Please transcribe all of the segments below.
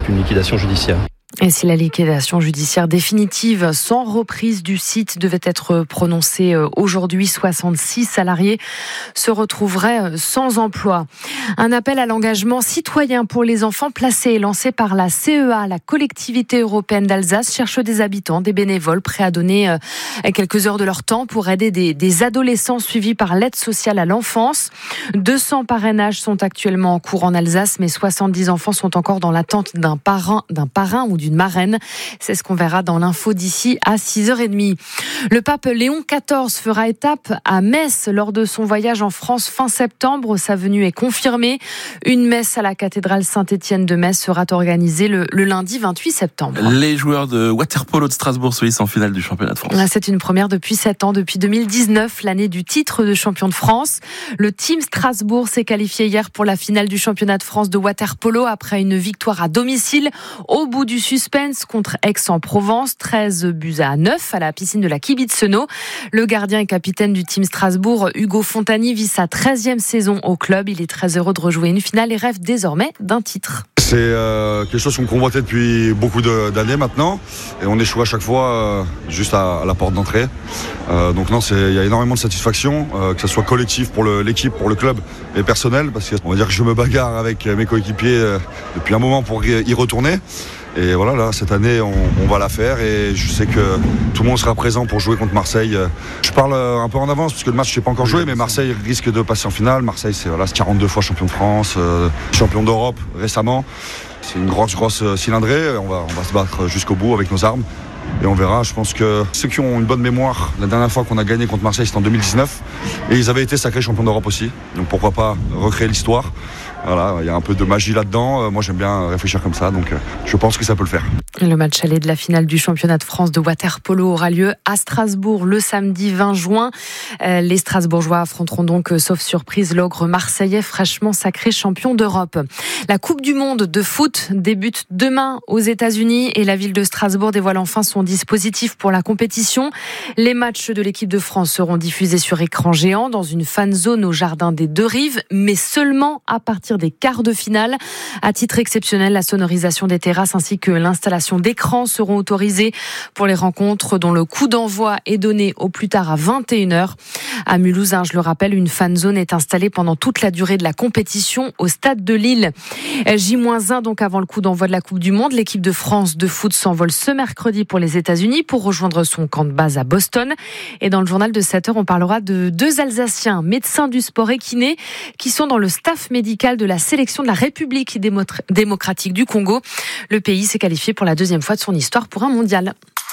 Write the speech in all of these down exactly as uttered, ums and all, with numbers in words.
avec une liquidation judiciaire. Et si la liquidation judiciaire définitive sans reprise du site devait être prononcée aujourd'hui, soixante-six salariés se retrouveraient sans emploi. Un appel à l'engagement citoyen pour les enfants placés lancé par la C E A, la collectivité européenne d'Alsace, cherche des habitants, des bénévoles prêts à donner quelques heures de leur temps pour aider des, des adolescents suivis par l'aide sociale à l'enfance. deux cents parrainages sont actuellement en cours en Alsace, mais soixante-dix enfants sont encore dans l'attente d'un parrain, d'un parrain ou d'une marraine. C'est ce qu'on verra dans l'info d'ici à six heures trente. Le pape Léon quatorze fera étape à Metz lors de son voyage en France fin septembre. Sa venue est confirmée. Une messe à la cathédrale Saint-Étienne de Metz sera organisée le, le lundi vingt-huit septembre. Les joueurs de water-polo de Strasbourg se hissent en finale du championnat de France. C'est une première depuis sept ans, depuis deux mille dix-neuf, l'année du titre de champion de France. Le team Strasbourg s'est qualifié hier pour la finale du championnat de France de water-polo après une victoire à domicile au bout du suspense contre Aix-en-Provence, treize buts à neuf à la piscine de la Kibitzenau. Le gardien et capitaine du team Strasbourg, Hugo Fontani, vit sa treizième saison au club. Il est très heureux de rejouer une finale et rêve désormais d'un titre. C'est euh, quelque chose qu'on convoitait depuis beaucoup de, d'années maintenant et on échoue à chaque fois euh, juste à, à la porte d'entrée. Euh, donc non, il y a énormément de satisfaction, euh, que ce soit collectif pour le, l'équipe, pour le club et personnel, parce qu'on va dire que je me bagarre avec mes coéquipiers euh, depuis un moment pour y retourner. Et voilà, là, cette année, on, on va la faire et je sais que tout le monde sera présent pour jouer contre Marseille. Je parle un peu en avance parce que le match, je n'ai pas encore joué, mais Marseille risque de passer en finale. Marseille, c'est voilà, quarante-deux fois champion de France, euh, champion d'Europe récemment. C'est une grosse, grosse cylindrée. On va, on va se battre jusqu'au bout avec nos armes. Et on verra, je pense que ceux qui ont une bonne mémoire, la dernière fois qu'on a gagné contre Marseille, c'était en deux mille dix-neuf. Et ils avaient été sacrés champions d'Europe aussi. Donc pourquoi pas recréer l'histoire. Voilà, il y a un peu de magie là-dedans. Moi, j'aime bien réfléchir comme ça, donc je pense que ça peut le faire. Le match aller de la finale du championnat de France de water-polo aura lieu à Strasbourg le samedi vingt juin. Les Strasbourgeois affronteront donc, sauf surprise, l'ogre marseillais fraîchement sacré champion d'Europe. La Coupe du Monde de foot débute demain aux États-Unis et la ville de Strasbourg dévoile enfin son dispositif pour la compétition. Les matchs de l'équipe de France seront diffusés sur écran géant dans une fan zone au jardin des Deux Rives, mais seulement à partir des quarts de finale. À titre exceptionnel, la sonorisation des terrasses ainsi que l'installation d'écrans seront autorisés pour les rencontres dont le coup d'envoi est donné au plus tard à vingt et une heures. À Mulhouse, je le rappelle, une fan zone est installée pendant toute la durée de la compétition au stade de Lille. J un donc avant le coup d'envoi de la Coupe du Monde, l'équipe de France de foot s'envole ce mercredi pour les États-Unis pour rejoindre son camp de base à Boston. Et dans le journal de sept heures, on parlera de deux Alsaciens, médecins du sport et kinés, qui sont dans le staff médical de la sélection de la République démocratique du Congo. Le pays s'est qualifié pour la deuxième fois de son histoire pour un mondial.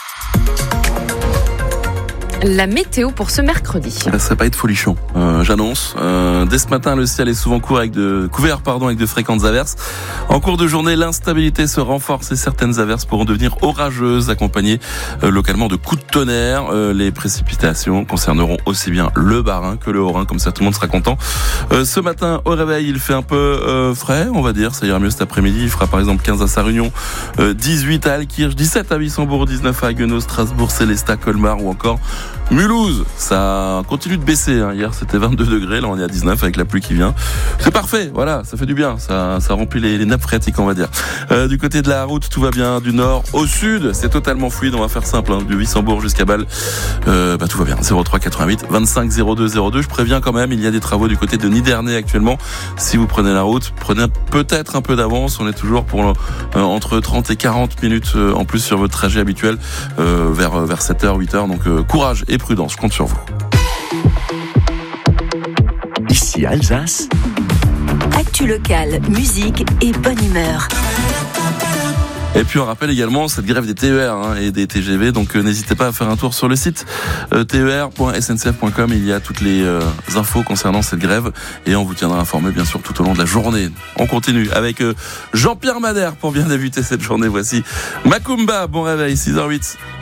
La météo pour ce mercredi. Ça va pas être folichon, euh, j'annonce. Euh, dès ce matin, le ciel est souvent couvert avec de, couvert, pardon, avec de fréquentes averses. En cours de journée, l'instabilité se renforce et certaines averses pourront devenir orageuses, accompagnées euh, localement de coups de tonnerre. Euh, les précipitations concerneront aussi bien le Bas-Rhin que le Haut-Rhin, comme ça tout le monde sera content. Euh, ce matin, au réveil, il fait un peu euh, frais, on va dire. Ça ira mieux cet après-midi. Il fera par exemple quinze à Sarre-Union, euh, dix-huit à Alkirch, dix-sept à Wissembourg, dix-neuf à Haguenau, Strasbourg, Célestat, Colmar ou encore Mulhouse. Ça continue de baisser, hein. Hier c'était vingt-deux degrés, là on est à dix-neuf avec la pluie qui vient. C'est parfait, voilà, ça fait du bien, ça, ça remplit les, les nappes phréatiques, on va dire. Euh, du côté de la route, tout va bien, du nord au sud, c'est totalement fluide, on va faire simple, hein. Du Wissembourg jusqu'à Bâle, euh, bah, tout va bien. zéro trois quatre-vingt-huit vingt-cinq zéro deux zéro deux. Je préviens quand même, il y a des travaux du côté de Nidernais actuellement. Si vous prenez la route, prenez peut-être un peu d'avance, on est toujours pour euh, entre trente et quarante minutes euh, en plus sur votre trajet habituel, euh, vers, vers sept heures, huit heures, donc euh, courage et prudence, je compte sur vous. Ici Alsace. Actu locale, musique et bonne humeur. Et puis on rappelle également cette grève des T E R hein, et des T G V, donc euh, n'hésitez pas à faire un tour sur le site euh, T E R point S N C F point com, il y a toutes les euh, infos concernant cette grève et on vous tiendra informé bien sûr tout au long de la journée. On continue avec euh, Jean-Pierre Madère pour bien débuter cette journée. Voici Macumba, bon réveil, six heures huit.